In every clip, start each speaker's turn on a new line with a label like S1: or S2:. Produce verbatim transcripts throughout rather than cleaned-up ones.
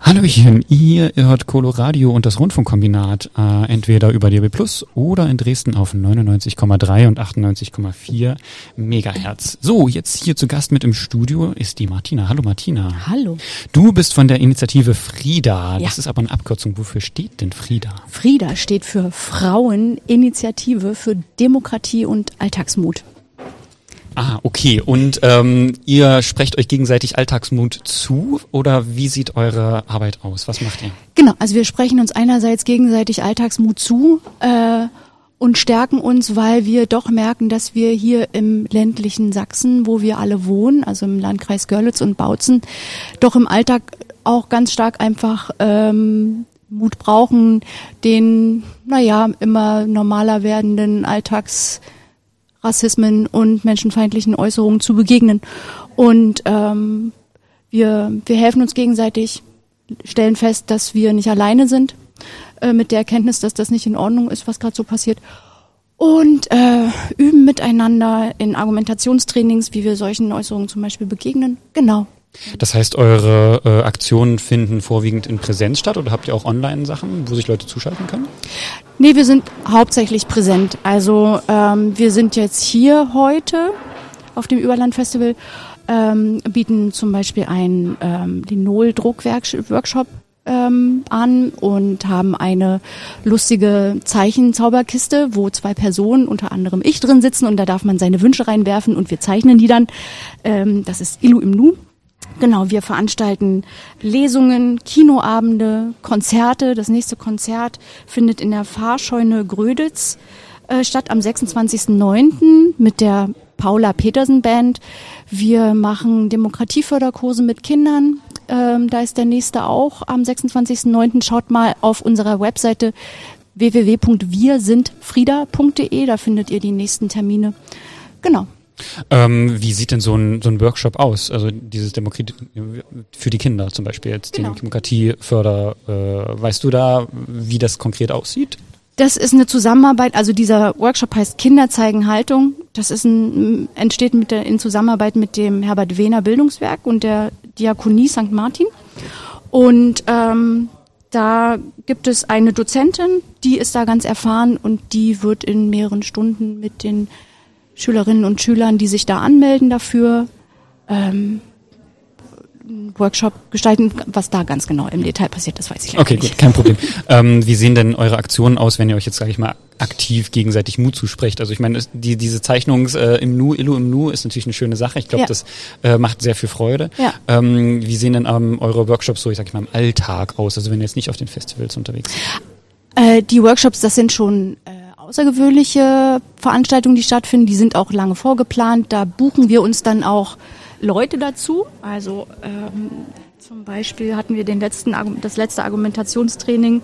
S1: Hallöchen, ihr hört Coloradio und das Rundfunkkombinat, äh, entweder über D A B Plus oder in Dresden auf neunundneunzig Komma drei und achtundneunzig Komma vier Megahertz. So, jetzt hier zu Gast mit im Studio ist die Martina. Hallo Martina.
S2: Hallo.
S1: Du bist von der Initiative FRIDA.
S2: Ja.
S1: Das ist aber eine Abkürzung. Wofür steht denn FRIDA?
S2: FRIDA steht für Fraueninitiative für Demokratie und Alltagsmut.
S1: Ah, okay. Und ähm, ihr sprecht euch gegenseitig Alltagsmut zu oder wie sieht eure Arbeit aus? Was macht ihr?
S2: Genau, also wir sprechen uns einerseits gegenseitig Alltagsmut zu äh, und stärken uns, weil wir doch merken, dass wir hier im ländlichen Sachsen, wo wir alle wohnen, also im Landkreis Görlitz und Bautzen, doch im Alltag auch ganz stark einfach ähm, Mut brauchen, den, naja, immer normaler werdenden Alltags Rassismen und menschenfeindlichen Äußerungen zu begegnen. Und ähm, wir, wir helfen uns gegenseitig, stellen fest, dass wir nicht alleine sind, äh, mit der Erkenntnis, dass das nicht in Ordnung ist, was gerade so passiert. Und äh, üben miteinander in Argumentationstrainings, wie wir solchen Äußerungen zum Beispiel begegnen. Genau.
S1: Das heißt, eure äh, Aktionen finden vorwiegend in Präsenz statt oder habt ihr auch Online-Sachen, wo sich Leute zuschalten können?
S2: Nee, wir sind hauptsächlich präsent. Also ähm, wir sind jetzt hier heute auf dem Überland-Festival, ähm, bieten zum Beispiel einen ähm, Linol-Druck-Workshop ähm, an und haben eine lustige Zeichenzauberkiste, wo zwei Personen, unter anderem ich, drin sitzen und da darf man seine Wünsche reinwerfen und wir zeichnen die dann. Ähm, das ist Ilu im Nu. Genau, wir veranstalten Lesungen, Kinoabende, Konzerte. Das nächste Konzert findet in der Fahrscheune Gröditz äh, statt am sechsundzwanzigsten neunten mit der Paula Petersen Band. Wir machen Demokratieförderkurse mit Kindern. Ähm, da ist der nächste auch am sechsundzwanzigsten neunten Schaut mal auf unserer Webseite w w w punkt wir sind frida punkt de. Da findet ihr die nächsten Termine. Genau.
S1: Ähm, wie sieht denn so ein, so ein Workshop aus? Also dieses Demokratie für die Kinder zum Beispiel, jetzt
S2: genau.
S1: Die Demokratieförder. Äh, weißt du da, wie das konkret aussieht?
S2: Das ist eine Zusammenarbeit, also dieser Workshop heißt Kinder zeigen Haltung. Das ist ein, entsteht mit der, in Zusammenarbeit mit dem Herbert Wehner Bildungswerk und der Diakonie Sankt Martin. Und ähm, da gibt es eine Dozentin, die ist da ganz erfahren und die wird in mehreren Stunden mit den Schülerinnen und Schülern, die sich da anmelden dafür, ähm, einen Workshop gestalten. Was da ganz genau im Detail passiert, das weiß ich leider
S1: okay,
S2: nicht.
S1: Okay, gut, kein Problem. ähm, wie sehen denn eure Aktionen aus, wenn ihr euch jetzt, sage ich mal, aktiv gegenseitig Mut zusprecht? Also ich meine, die, diese Zeichnung äh, im Nu, Ilu im Nu ist natürlich eine schöne Sache. Ich glaube,
S2: Ja.
S1: das äh, macht sehr viel Freude.
S2: Ja.
S1: Ähm, wie sehen denn ähm, eure Workshops so, ich sag mal, im Alltag aus? Also wenn ihr jetzt nicht auf den Festivals unterwegs seid?
S2: Äh, die Workshops, das sind schon äh, außergewöhnliche Veranstaltungen, die stattfinden. Die sind auch lange vorgeplant. Da buchen wir uns dann auch Leute dazu. Also ähm, zum Beispiel hatten wir den letzten, das letzte Argumentationstraining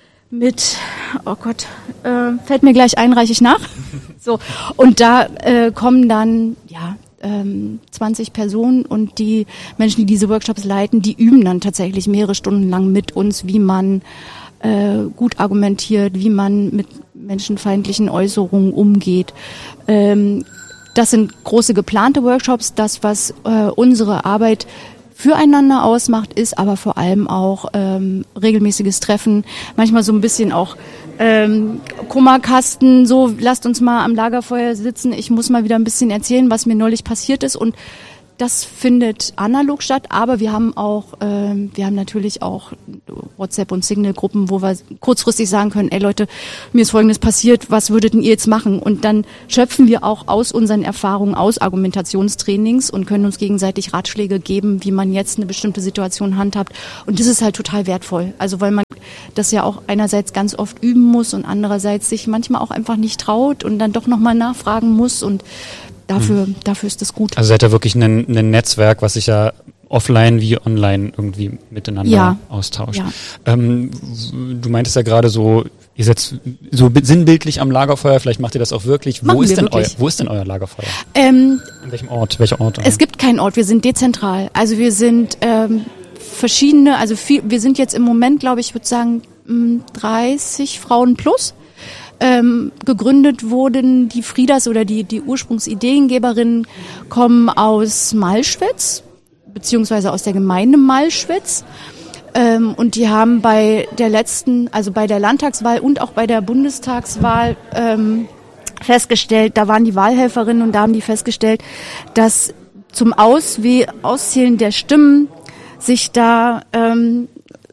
S2: mit, oh Gott, äh, fällt mir gleich ein, reiche ich nach. So, und da äh, kommen dann ja ähm, zwanzig Personen und die Menschen, die diese Workshops leiten, die üben dann tatsächlich mehrere Stunden lang mit uns, wie man äh, gut argumentiert, wie man mit menschenfeindlichen Äußerungen umgeht. Ähm, das sind große geplante Workshops. Das, was äh, unsere Arbeit füreinander ausmacht, ist aber vor allem auch ähm, regelmäßiges Treffen, manchmal so ein bisschen auch ähm, Kummerkasten, so lasst uns mal am Lagerfeuer sitzen, ich muss mal wieder ein bisschen erzählen, was mir neulich passiert ist, und das findet analog statt, aber wir haben auch, ähm, wir haben natürlich auch WhatsApp- und Signal-Gruppen, wo wir kurzfristig sagen können, ey Leute, mir ist Folgendes passiert, was würdet denn ihr jetzt machen? Und dann schöpfen wir auch aus unseren Erfahrungen, aus Argumentationstrainings und können uns gegenseitig Ratschläge geben, wie man jetzt eine bestimmte Situation handhabt. Und das ist halt total wertvoll. Also weil man das ja auch einerseits ganz oft üben muss und andererseits sich manchmal auch einfach nicht traut und dann doch nochmal nachfragen muss, und Dafür, hm. dafür ist das gut.
S1: Also seid ihr wirklich ein, ein Netzwerk, was sich ja offline wie online irgendwie miteinander
S2: ja.
S1: austauscht.
S2: Ja.
S1: Ähm, du meintest ja gerade so, ihr seid so sinnbildlich am Lagerfeuer, vielleicht macht ihr das auch wirklich. Wo ist denn euer, wo ist denn euer Lagerfeuer?
S2: Ähm,
S1: An welchem Ort? Welcher Ort?
S2: Es gibt keinen Ort, wir sind dezentral. Also wir sind ähm, verschiedene, also viel, wir sind jetzt im Moment, glaube ich, würde sagen dreißig Frauen plus. Ähm, gegründet wurden die Fridas oder die, die Ursprungsideengeberinnen kommen aus Malschwitz, beziehungsweise aus der Gemeinde Malschwitz. Ähm, und die haben bei der letzten, also bei der Landtagswahl und auch bei der Bundestagswahl ähm, festgestellt, da waren die Wahlhelferinnen und da haben die festgestellt, dass zum Auswe- Auszählen der Stimmen sich da ähm,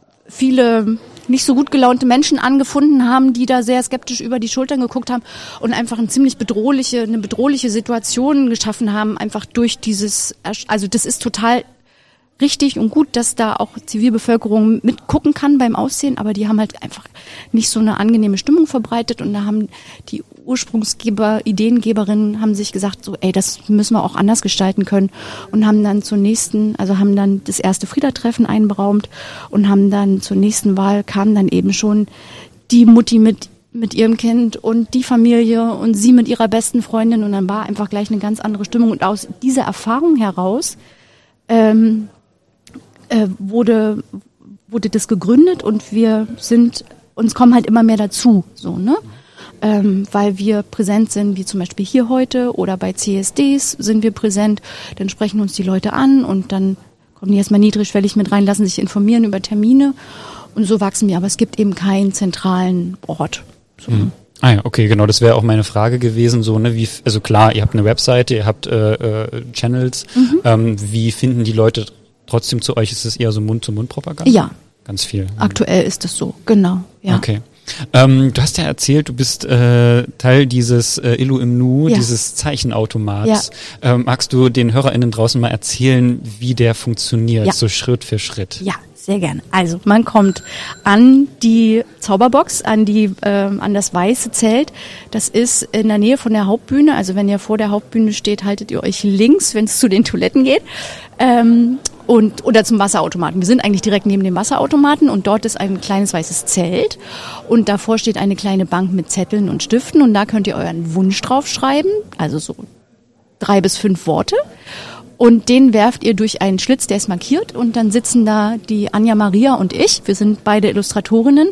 S2: viele nicht so gut gelaunte Menschen angefunden haben, die da sehr skeptisch über die Schultern geguckt haben und einfach eine ziemlich bedrohliche, eine bedrohliche Situation geschaffen haben, einfach durch dieses, also das ist total richtig und gut, dass da auch Zivilbevölkerung mitgucken kann beim Aussehen, aber die haben halt einfach nicht so eine angenehme Stimmung verbreitet und da haben die Ursprungsgeber, Ideengeberinnen haben sich gesagt, so, ey, das müssen wir auch anders gestalten können und haben dann zur nächsten, also haben dann das erste Frieda-Treffen einberaumt und haben dann zur nächsten Wahl kam dann eben schon die Mutti mit mit ihrem Kind und die Familie und sie mit ihrer besten Freundin und dann war einfach gleich eine ganz andere Stimmung und aus dieser Erfahrung heraus ähm, äh, wurde wurde das gegründet und wir sind, uns kommen halt immer mehr dazu, so, ne? Ähm, weil wir präsent sind, wie zum Beispiel hier heute oder bei C S Ds sind wir präsent, dann sprechen uns die Leute an und dann kommen die erstmal niedrigschwellig mit rein, lassen sich informieren über Termine und so wachsen wir, aber es gibt eben keinen zentralen Ort. So.
S1: Mhm. Ah ja, okay, genau, das wäre auch meine Frage gewesen, so, ne, wie, also klar, ihr habt eine Webseite, ihr habt äh, äh, Channels, mhm. ähm, wie finden die Leute trotzdem zu euch? Ist es eher so Mund-zu-Mund-Propaganda?
S2: Ja.
S1: Ganz viel.
S2: Aktuell ist es so, genau, ja.
S1: Okay. Ähm, du hast ja erzählt, du bist äh, Teil dieses äh, Illu im Nu,
S2: ja.
S1: dieses Zeichenautomats.
S2: Ja.
S1: Ähm, magst du den HörerInnen draußen mal erzählen, wie der funktioniert,
S2: ja.
S1: so Schritt für Schritt?
S2: Ja, sehr gerne. Also man kommt an die Zauberbox, an die ähm, an das weiße Zelt. Das ist in der Nähe von der Hauptbühne. Also wenn ihr vor der Hauptbühne steht, haltet ihr euch links, wenn es zu den Toiletten geht. Ähm, und oder zum Wasserautomaten. Wir sind eigentlich direkt neben dem Wasserautomaten und dort ist ein kleines weißes Zelt und davor steht eine kleine Bank mit Zetteln und Stiften und da könnt ihr euren Wunsch draufschreiben, also so drei bis fünf Worte und den werft ihr durch einen Schlitz, der ist markiert und dann sitzen da die Anja Maria und ich, wir sind beide Illustratorinnen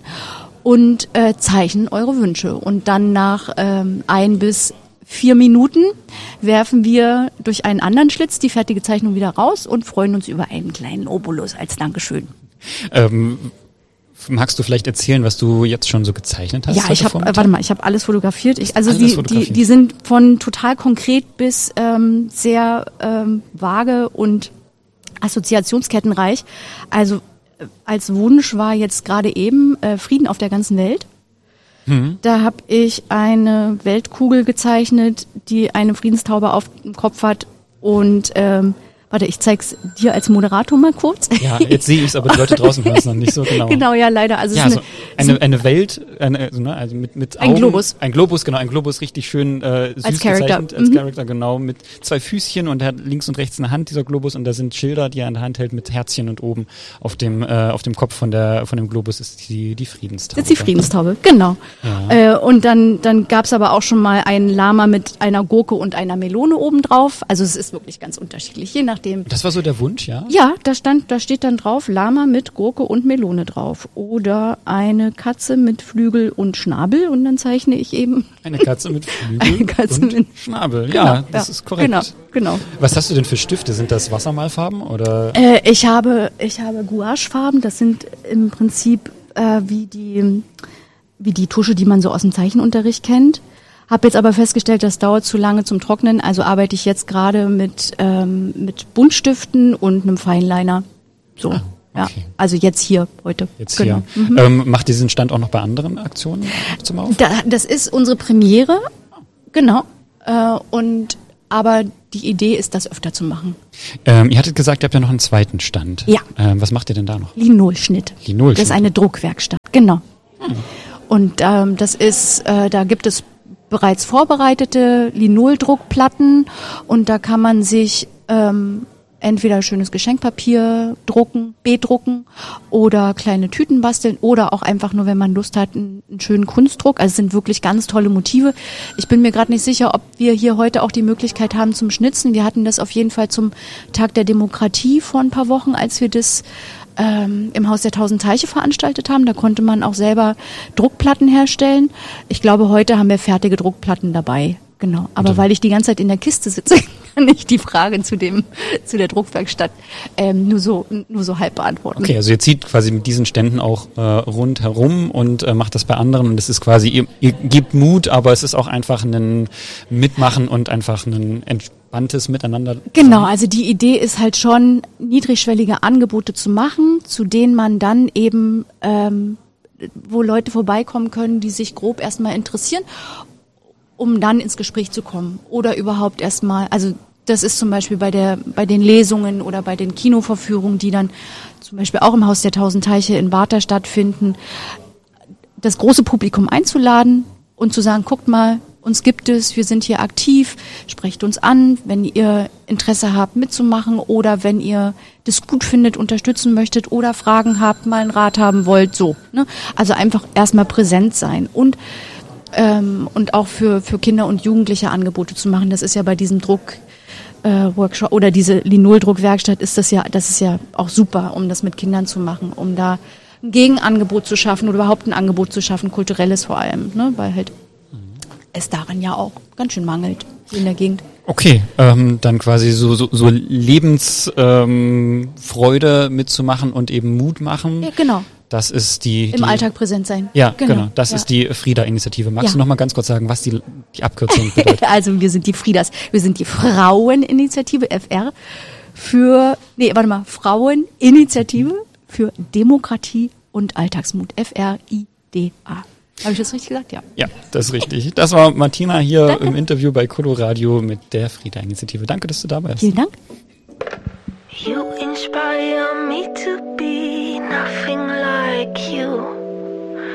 S2: und äh, zeichnen eure Wünsche und dann nach ähm, ein bis vier Minuten werfen wir durch einen anderen Schlitz die fertige Zeichnung wieder raus und freuen uns über einen kleinen Obolus als Dankeschön.
S1: Ähm, magst du vielleicht erzählen, was du jetzt schon so gezeichnet hast?
S2: Ja, ich habe, äh, warte mal, ich habe alles fotografiert. Ich, also
S1: alles
S2: die,
S1: fotografiert.
S2: die, die sind von total konkret bis ähm, sehr ähm, vage und assoziationskettenreich. Also äh, als Wunsch war jetzt gerade eben äh, Frieden auf der ganzen Welt. Mhm. Da habe ich eine Weltkugel gezeichnet, die eine Friedenstaube auf dem Kopf hat und ähm, warte, ich zeig's dir als Moderator mal kurz.
S1: Ja, jetzt sehe ich es, aber die Leute draußen hören es noch nicht so genau.
S2: Genau, ja, leider. Also
S1: ja,
S2: es ist
S1: so eine, eine, eine Welt, eine, also, ne, also mit, mit Augen.
S2: Ein Globus.
S1: Ein Globus, genau, ein Globus richtig schön äh, süß
S2: als Charakter.
S1: gezeichnet, als
S2: mhm.
S1: Charakter, genau, mit zwei Füßchen und er hat links und rechts eine Hand, dieser Globus, und da sind Schilder, die er in der Hand hält mit Herzchen und oben auf dem äh, auf dem Kopf von der von dem Globus ist die die Friedenstaube.
S2: Das ist die Friedenstaube, genau. Ja. Äh, und dann dann gab's aber auch schon mal einen Lama mit einer Gurke und einer Melone obendrauf. Also es ist wirklich ganz unterschiedlich, je nachdem.
S1: Das war so der Wunsch, ja?
S2: Ja, da stand, da steht dann drauf Lama mit Gurke und Melone drauf. Oder eine Katze mit Flügel und Schnabel und dann zeichne ich eben.
S1: Eine Katze mit Flügel
S2: eine Katze
S1: und
S2: mit
S1: Schnabel.
S2: Genau,
S1: ja, das
S2: ja,
S1: ist korrekt.
S2: Genau, genau.
S1: Was hast du denn für Stifte? Sind das Wassermalfarben oder?
S2: Äh, ich habe, ich habe Gouachefarben. Das sind im Prinzip äh, wie die, wie die Tusche, die man so aus dem Zeichenunterricht kennt. Habe jetzt aber festgestellt, das dauert zu lange zum Trocknen, also arbeite ich jetzt gerade mit ähm, mit Buntstiften und einem Feinliner. So, ah, okay. Ja. Also jetzt hier heute.
S1: Jetzt
S2: genau.
S1: hier. Mhm. Ähm, macht diesen Stand auch noch bei anderen Aktionen zum Auf?
S2: Da, das ist unsere Premiere, genau. Äh, und aber die Idee ist, das öfter zu machen.
S1: Ähm, ihr hattet gesagt, ihr habt ja noch einen zweiten Stand.
S2: Ja.
S1: Ähm, was macht ihr denn da noch?
S2: Linolschnitt.
S1: Linolschnitt.
S2: Das ist eine Druckwerkstatt. Genau. Hm. Und ähm, das ist, äh, da gibt es bereits vorbereitete Linoldruckplatten und da kann man sich ähm, entweder schönes Geschenkpapier drucken, bedrucken oder kleine Tüten basteln oder auch einfach nur, wenn man Lust hat, einen, einen schönen Kunstdruck. Also es sind wirklich ganz tolle Motive. Ich bin mir gerade nicht sicher, ob wir hier heute auch die Möglichkeit haben zum Schnitzen. Wir hatten das auf jeden Fall zum Tag der Demokratie vor ein paar Wochen, als wir das ähm, im Haus der Tausend Teiche veranstaltet haben. Da konnte man auch selber Druckplatten herstellen. Ich glaube, heute haben wir fertige Druckplatten dabei. Genau, aber weil ich die ganze Zeit in der Kiste sitze, kann ich die Frage zu dem zu der Druckwerkstatt ähm, nur so nur so halb beantworten.
S1: Okay, also ihr zieht quasi mit diesen Ständen auch äh, rundherum und äh, macht das bei anderen und es ist quasi, ihr, ihr gebt Mut, aber es ist auch einfach ein Mitmachen und einfach ein entspanntes Miteinander.
S2: Genau, also die Idee ist halt schon, niedrigschwellige Angebote zu machen, zu denen man dann eben, ähm, wo Leute vorbeikommen können, die sich grob erstmal interessieren, um dann ins Gespräch zu kommen oder überhaupt erstmal, also das ist zum Beispiel bei der bei den Lesungen oder bei den Kinovorführungen, die dann zum Beispiel auch im Haus der Tausend Teiche in Warta stattfinden, das große Publikum einzuladen und zu sagen, guckt mal, uns gibt es, wir sind hier aktiv, sprecht uns an, wenn ihr Interesse habt mitzumachen oder wenn ihr das gut findet, unterstützen möchtet oder Fragen habt, mal einen Rat haben wollt, so. Ne? Also einfach erstmal präsent sein und ähm, und auch für für Kinder und Jugendliche Angebote zu machen. Das ist ja bei diesem Druck äh, Workshop oder diese Linol-Druckwerkstatt ist das ja, das ist ja auch super, um das mit Kindern zu machen, um da ein Gegenangebot zu schaffen oder überhaupt ein Angebot zu schaffen, kulturelles vor allem, ne? Weil halt es daran ja auch ganz schön mangelt in der Gegend.
S1: Okay, ähm, dann quasi so so, so Lebensfreude ähm, Freude mitzumachen und eben Mut machen.
S2: Ja, genau.
S1: Das ist die...
S2: Im
S1: die,
S2: Alltag präsent sein.
S1: Ja, genau. genau. Das
S2: ja.
S1: ist die Frida-Initiative. Magst
S2: ja.
S1: du noch mal ganz kurz sagen, was die, die Abkürzung bedeutet?
S2: Also wir sind die Fridas. Wir sind die Fraueninitiative, F R, für... Nee, warte mal. Fraueninitiative für Demokratie und Alltagsmut. F R I D A. Habe ich das richtig gesagt? Ja.
S1: Ja, das ist richtig. Das war Martina hier
S2: Danke.
S1: im Interview bei Coloradio mit der Frida-Initiative. Danke, dass du dabei warst.
S2: Vielen Dank.
S3: You inspire